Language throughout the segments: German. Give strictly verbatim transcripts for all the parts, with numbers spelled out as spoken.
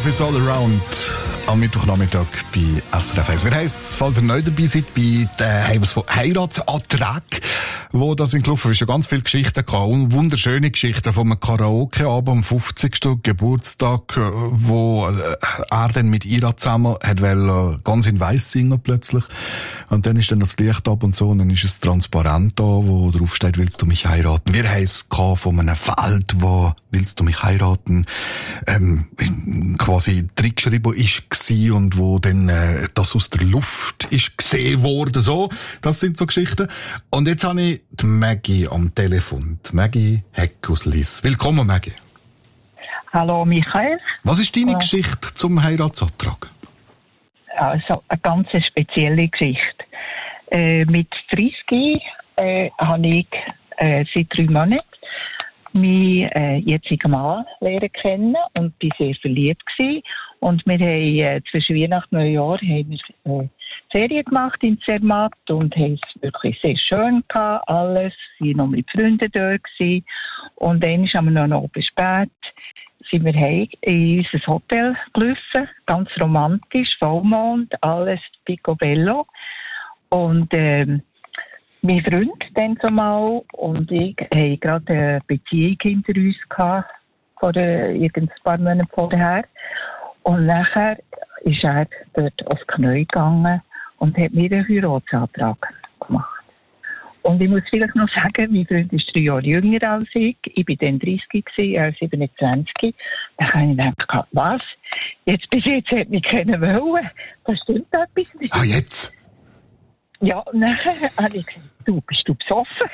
Love is all around. Am Mittwochnachmittag bei S R F eins. Wir heissen, falls ihr neu dabei seid, bei den Heiratsanträgen, wo das in gelaufen ist, schon ganz viele Geschichten gehabt. Und wunderschöne Geschichten von einem Karaoke-Abend am fünfzigsten Geburtstag, wo er dann mit Ira zusammen hat wollte, ganz in Weiss singen plötzlich. Und dann ist dann das Licht ab und so, und dann ist es transparent da, wo drauf steht, willst du mich heiraten? Wir haben es gehabt von einem Feld, wo willst du mich heiraten? Ähm, quasi reingeschrieben ist gsi und wo dann äh, das aus der Luft ist gesehen worden, so. Das sind so Geschichten. Und jetzt habe ich die Maggie am Telefon. Die Maggie Heck aus Liss. Willkommen, Maggie. Hallo, Michael. Was ist deine äh, Geschichte zum Heiratsantrag? Also, eine ganz spezielle Geschichte. Äh, mit dreißig äh, habe ich äh, seit drei Monaten meinen äh, jetzigen Mann lernen kennen und bin sehr verliebt gewesen. Und wir haben äh, zwischen Weihnachten und Neujahr haben wir äh, Ferien gemacht in Zermatt und haben es wirklich sehr schön gehabt, alles. Wir waren noch mit Freunden dort gewesen. Und dann haben wir noch oben spät sind wir heim in unser Hotel gelaufen, ganz romantisch, Vollmond, alles picobello. Und ähm, mein Freund dann zumal und ich hatten gerade eine Beziehung hinter uns gehabt, vor äh, ein paar Monaten vorher. Und nachher ist er dort aufs Knie gegangen und hat mir einen Heiratsantrag gemacht. Und ich muss vielleicht noch sagen, mein Freund ist drei Jahre jünger als ich. Ich war dann dreißig, er siebenundzwanzig. Da habe ich gedacht, was? Jetzt bis jetzt hat mich keiner wollen. Das stimmt etwas nicht. Ah, jetzt? Ja, und nachher habe ich gesagt, du, bist du besoffen?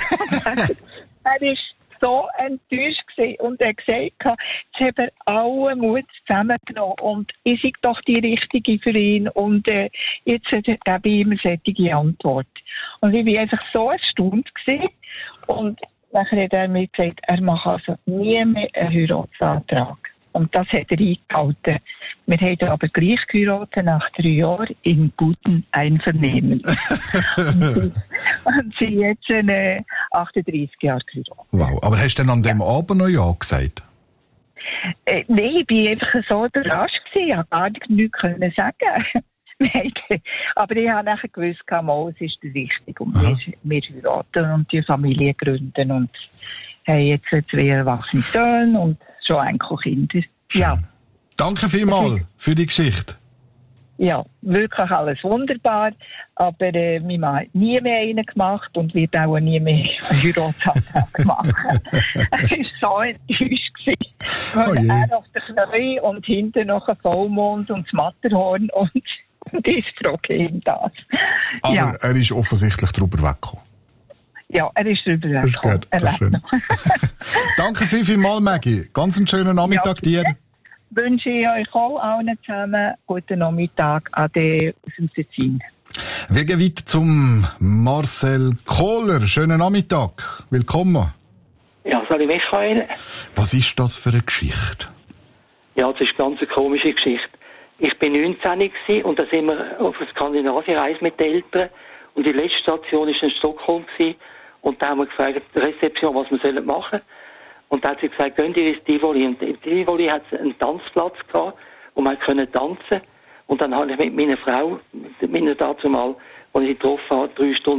Er war so enttäuscht gewesen und er hat gesagt, jetzt haben wir alle Mut zusammengenommen und ich sei doch die Richtige für ihn und äh, jetzt gebe ich ihm eine solche Antwort. Und ich war einfach so erstaunt gewesen. Und nachher hat er mir gesagt, er macht also nie mehr einen Heiratsantrag. Und das hat er eingehalten. Wir haben aber gleich geheiratet nach drei Jahren in gutem Einvernehmen. und, sie, und sie jetzt äh, achtunddreißig Jahre geheiratet. Wow, aber hast du denn an dem ja. Abend noch Ja gesagt? Äh, Nein, ich war einfach so überrascht gewesen. Ich konnte gar nichts sagen. Nein, aber ich habe nachher gewusst, mal, es ist der Richtige. Und wir, wir heiraten und die Familie gründen und haben jetzt zwei erwachsene Söhne und schon Enkelkinder. Ja. Danke vielmals für die Geschichte. Ja, wirklich alles wunderbar. Aber äh, mein Mann hat nie mehr einen gemacht und wird auch nie mehr einen Heiratsantrag machen. Er war so enttäuscht. Oh er auf der Knie und hinten noch ein Vollmond und das Matterhorn und das frage ihm das. Aber ja. Er ist offensichtlich drüber weggekommen. Ja, er ist drüber weggekommen. Das ist gut, das ist Danke viel, viel mal, Maggie. Ganz einen schönen Nachmittag ja, dir. Wünsche ich euch auch allen zusammen guten Nachmittag. Ade aus dem Tessin. Wir gehen weiter zum Marcel Kohler. Schönen Nachmittag. Willkommen. Ja, sorry Michael. Was ist das für eine Geschichte? Ja, das ist eine ganz komische Geschichte. Ich war neunzehn und da sind wir auf einer Skandinavienreise mit den Eltern. Und die letzte Station war in Stockholm. Und da haben wir gefragt, die Rezeption, was wir machen sollen. Und da hat sie gesagt, gehen Sie ins Tivoli. Und im Tivoli hat es einen Tanzplatz gehabt, wo man tanzen konnte. Und dann habe ich mit meiner Frau, mit meiner dazu mal, als ich sie getroffen habe, drei Stunden